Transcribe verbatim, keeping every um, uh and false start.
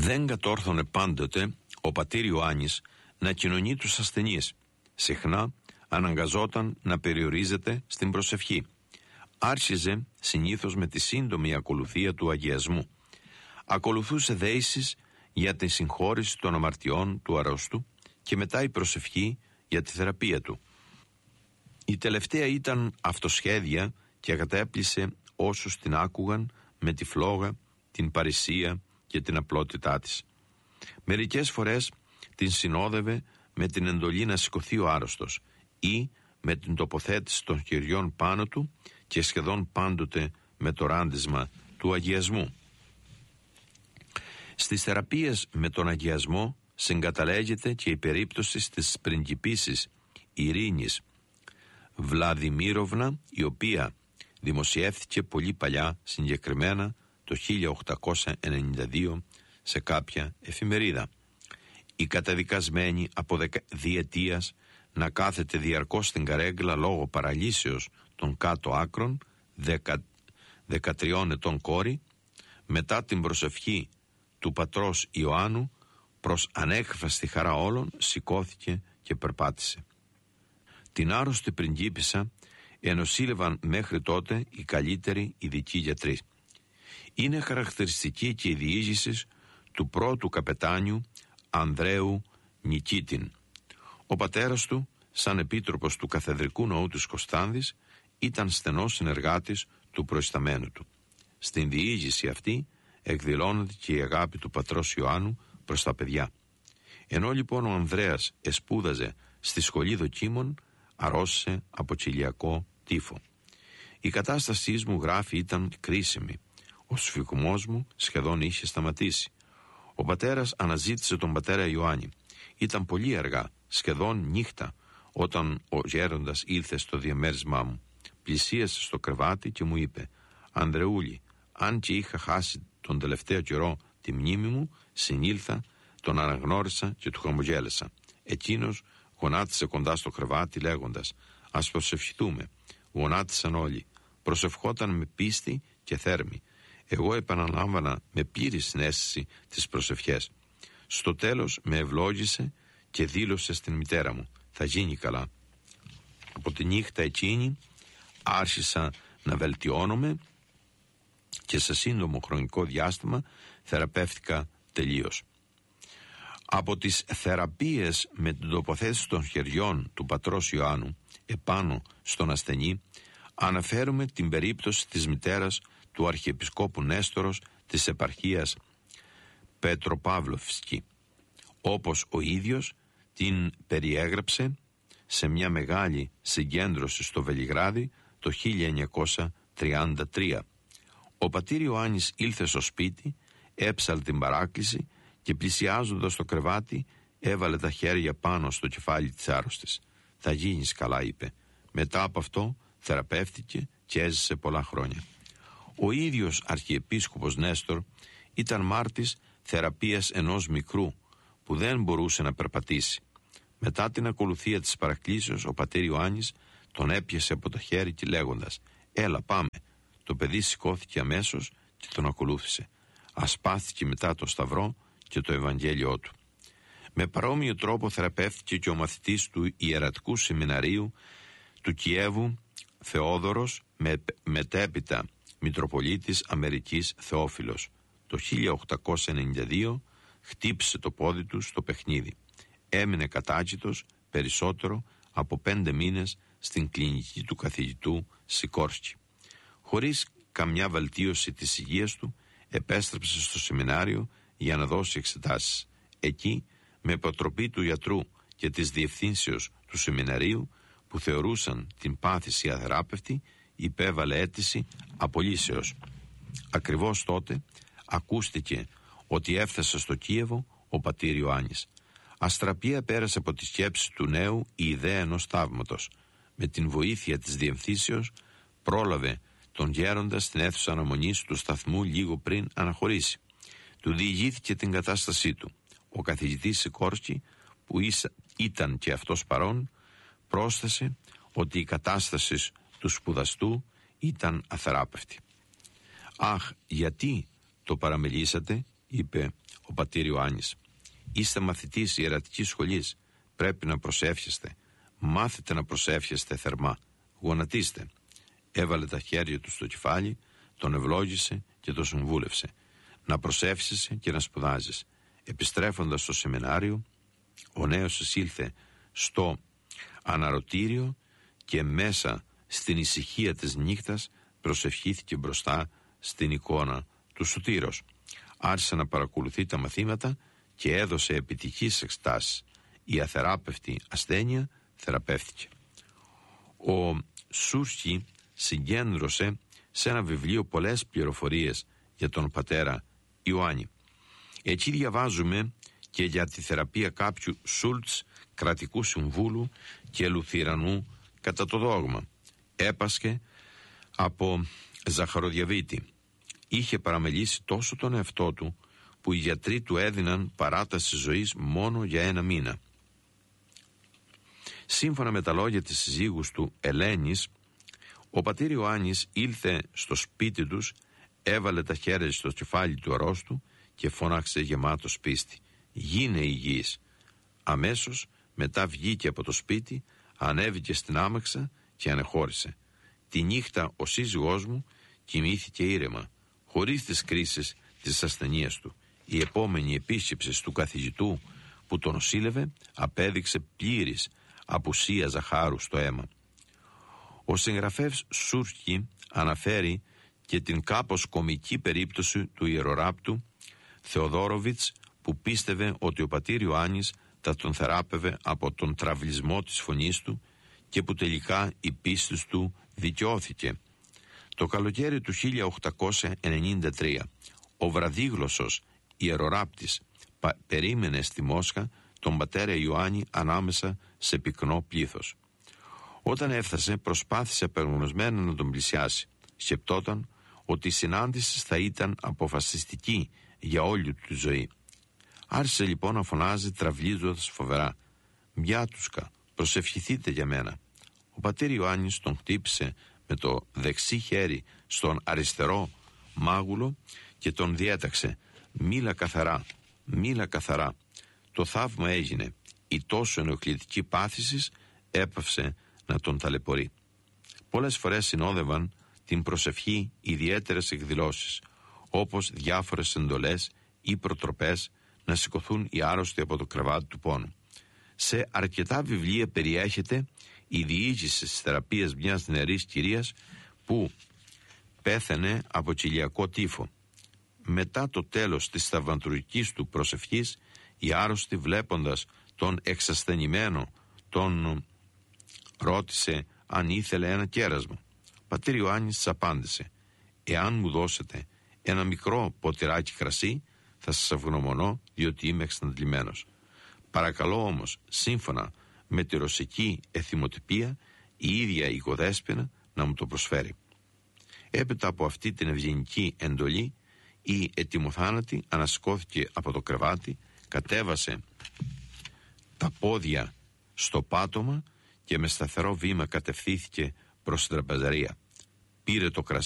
Δεν κατόρθωνε πάντοτε ο πατήρ Ιωάννης να κοινωνεί τους ασθενείς. Συχνά αναγκαζόταν να περιορίζεται στην προσευχή. Άρχιζε συνήθως με τη σύντομη ακολουθία του αγιασμού. Ακολουθούσε δεήσεις για τη συγχώρηση των αμαρτιών του αρρώστου και μετά η προσευχή για τη θεραπεία του. Η τελευταία ήταν αυτοσχέδια και κατέπλησε όσους την άκουγαν με τη φλόγα, την παρησία και την απλότητά της. Μερικές φορές την συνόδευε με την εντολή να σηκωθεί ο άρρωστος ή με την τοποθέτηση των χεριών πάνω του και σχεδόν πάντοτε με το ράντισμα του αγιασμού. Στις θεραπείες με τον αγιασμό συγκαταλέγεται και η περίπτωση της πριγκιπίσης Ειρήνης Βλαδιμίροβνα, η οποία δημοσιεύθηκε πολύ παλιά, συγκεκριμένα το χίλια οκτακόσια ενενήντα δύο, σε κάποια εφημερίδα. Η καταδικασμένη από δεκα... διετίας να κάθεται διαρκώς στην καρέγκλα λόγω παραλύσεως των κάτω άκρων, δεκα... δεκατριών ετών κόρη, μετά την προσευχή του πατρός Ιωάννου, προς ανέκφραστη χαρά όλων, σηκώθηκε και περπάτησε. Την άρρωστη πριγκίπισσα ενοσύλλευαν μέχρι τότε οι καλύτεροι ειδικοί γιατροί. Είναι χαρακτηριστική και η διήγηση του πρώτου καπετάνιου Ανδρέου Νικίτιν. Ο πατέρας του, σαν επίτροπος του καθεδρικού ναού της Κωνστάνδης, ήταν στενός συνεργάτης του προϊσταμένου του. Στην διήγηση αυτή εκδηλώνεται και η αγάπη του πατρός Ιωάννου προς τα παιδιά. Ενώ λοιπόν ο Ανδρέας εσπούδαζε στη σχολή δοκίμων, αρρώστησε από τσιλιακό τύφο. Η κατάστασή μου, γράφει, ήταν κρίσιμη. Ο σφυγμός μου σχεδόν είχε σταματήσει. Ο πατέρας αναζήτησε τον πατέρα Ιωάννη. Ήταν πολύ αργά, σχεδόν νύχτα, όταν ο γέροντας ήλθε στο διαμέρισμά μου. Πλησίασε στο κρεβάτι και μου είπε: «Ανδρεούλη, αν και είχα χάσει τον τελευταίο καιρό τη μνήμη μου, συνήλθα, τον αναγνώρισα και του χαμογέλασα». Εκείνος γονάτισε κοντά στο κρεβάτι λέγοντας: «Ας προσευχηθούμε». Γονάτισαν όλοι. Προσευχόταν με πίστη και θέρμη. Εγώ επαναλάμβανα με πλήρη συναίσθηση τις προσευχές. Στο τέλος με ευλόγησε και δήλωσε στην μητέρα μου: «Θα γίνει καλά». Από τη νύχτα εκείνη άρχισα να βελτιώνομαι και σε σύντομο χρονικό διάστημα θεραπεύτηκα τελείως. Από τις θεραπείες με την τοποθέτηση των χεριών του πατρός Ιωάννου επάνω στον ασθενή αναφέρουμε την περίπτωση της μητέρας του Αρχιεπισκόπου Νέστορος της επαρχίας Πετροπαύλοφσκη, όπως ο ίδιος την περιέγραψε σε μια μεγάλη συγκέντρωση στο Βελιγράδι το χίλια εννιακόσια τριάντα τρία. Ο πατήρ Ιωάννης ήλθε στο σπίτι, έψαλε την παράκληση και πλησιάζοντας το κρεβάτι έβαλε τα χέρια πάνω στο κεφάλι της άρρωστης. «Θα γίνεις καλά», είπε. Μετά από αυτό θεραπεύτηκε και έζησε πολλά χρόνια. Ο ίδιος Αρχιεπίσκοπος Νέστορ ήταν μάρτης θεραπείας ενός μικρού που δεν μπορούσε να περπατήσει. Μετά την ακολουθία της παρακλήσεως, ο πατήρ Ιωάννης τον έπιασε από το χέρι και λέγοντας: «Έλα, πάμε». Το παιδί σηκώθηκε αμέσως και τον ακολούθησε. Ασπάστηκε μετά το σταυρό και το Ευαγγέλιό του. Με παρόμοιο τρόπο θεραπεύτηκε και ο μαθητής του Ιερατικού Σεμιναρίου του Κιέβου Θεόδωρος, με, μετέπειτα Μητροπολίτης Αμερικής Θεόφιλος. Το χίλια οκτακόσια ενενήντα δύο χτύπησε το πόδι του στο παιχνίδι. Έμεινε κατάκητος περισσότερο από πέντε μήνες στην κλινική του καθηγητού Σικόρσκι. Χωρίς καμιά βελτίωση της υγείας του, επέστρεψε στο σεμινάριο για να δώσει εξετάσεις. Εκεί, με υποτροπή του γιατρού και της διευθύνσεως του σεμιναρίου, που θεωρούσαν την πάθηση αθεράπευτη, υπέβαλε αίτηση απολύσεως. Ακριβώς τότε ακούστηκε ότι έφτασε στο Κίεβο ο πατήρ Ιωάννης. Αστραπία πέρασε από τη σκέψη του νέου η ιδέα ενός θαύματος. Με την βοήθεια της διευθύνσεως πρόλαβε τον γέροντα στην αίθουσα αναμονής του σταθμού λίγο πριν αναχωρήσει. Του διηγήθηκε την κατάστασή του. Ο καθηγητής Σικόρσκι, που ήταν και αυτός παρόν, πρόσθεσε ότι η κατάσταση του σπουδαστού ήταν αθεράπευτη. «Αχ, γιατί το παραμελήσατε?» είπε ο πατήρ Ιωάννης. Είστε μαθητής ιερατικής σχολής, πρέπει να προσεύχεστε. Μάθετε να προσεύχεστε θερμά. Γονατίστε. Έβαλε τα χέρια του στο κεφάλι, τον ευλόγησε και τον συμβούλευσε. Να προσεύχεσαι και να σπουδάζεις. Επιστρέφοντας στο σεμινάριο, ο νέος εισήλθε στο αναρωτήριο και μέσα στην ησυχία της νύχτας προσευχήθηκε μπροστά στην εικόνα του Σωτήρος. Άρχισε να παρακολουθεί τα μαθήματα και έδωσε επιτυχείς εξτάσεις. Η αθεράπευτη ασθένεια θεραπεύτηκε. Ο Σούρσκι συγκέντρωσε σε ένα βιβλίο πολλές πληροφορίες για τον πατέρα Ιωάννη. Εκεί διαβάζουμε και για τη θεραπεία κάποιου Σούλτς, κρατικού συμβούλου και Λουθυρανού κατά το δόγμα. Έπασχε από ζαχαροδιαβήτη. Είχε παραμελήσει τόσο τον εαυτό του που οι γιατροί του έδιναν παράταση ζωής μόνο για ένα μήνα. Σύμφωνα με τα λόγια της συζύγους του Ελένης, ο πατήρ Ιωάννης ήλθε στο σπίτι τους, έβαλε τα χέρια στο κεφάλι του αρρώστου και φώναξε γεμάτος πίστη: «Γίνε υγιής». Αμέσως μετά βγήκε από το σπίτι, ανέβηκε στην άμαξα και ανεχώρησε. Τη νύχτα ο σύζυγός μου κοιμήθηκε ήρεμα, χωρίς τις κρίσεις της ασθενείας του. Η επόμενη επίσκεψη του καθηγητού που τον νοσήλευε απέδειξε πλήρης απουσία ζαχάρου στο αίμα. Ο συγγραφέας Σούρσκι αναφέρει και την κάπως κομική περίπτωση του ιεροράπτου Θεοδόροβιτς, που πίστευε ότι ο πατήρ Ιωάννης θα τον θεράπευε από τον τραυλισμό της φωνής του και που τελικά η πίστη του δικαιώθηκε. Το καλοκαίρι του χίλια οκτακόσια ενενήντα τρία ο βραδίγλωσσος ιεροράπτης πα, περίμενε στη Μόσχα τον πατέρα Ιωάννη ανάμεσα σε πυκνό πλήθος. Όταν έφτασε, προσπάθησε απεγνωσμένα να τον πλησιάσει. Σκεπτόταν ότι η συνάντηση θα ήταν αποφασιστική για όλη του τη ζωή. Άρχισε λοιπόν να φωνάζει τραυλίζοντας φοβερά: «Μιάτουσκα, προσευχηθείτε για μένα». Ο πατήρ Ιωάννης τον χτύπησε με το δεξί χέρι στον αριστερό μάγουλο και τον διέταξε: «Μίλα καθαρά, μίλα καθαρά». Το θαύμα έγινε. Η τόσο ενοχλητική πάθηση έπαυσε να τον ταλαιπωρεί. Πολλές φορές συνόδευαν την προσευχή ιδιαίτερες εκδηλώσεις, όπως διάφορες εντολές ή προτροπές να σηκωθούν οι άρρωστοι από το κρεβάτι του πόνου. Σε αρκετά βιβλία περιέχεται η διοίκηση της θεραπείας μιας νεαρής κυρίας που πέθανε από κοιλιακό τύφο. Μετά το τέλος της θαυματουργικής του προσευχής, οι άρρωστοι, βλέποντας τον εξασθενημένο, τον ρώτησε αν ήθελε ένα κέρασμα. Πατήρ Ιωάννης της απάντησε: «Εάν μου δώσετε ένα μικρό ποτηράκι κρασί, θα σας ευγνωμονώ, διότι είμαι εξαντλημένος. Παρακαλώ όμως, σύμφωνα με τη ρωσική εθιμοτυπία, η ίδια η οικοδέσποινα να μου το προσφέρει». Έπειτα από αυτή την ευγενική εντολή, η ετοιμοθάνατη ανασηκώθηκε από το κρεβάτι, κατέβασε τα πόδια στο πάτωμα και με σταθερό βήμα κατευθύνθηκε προς την τραπεζαρία. Πήρε το κρασί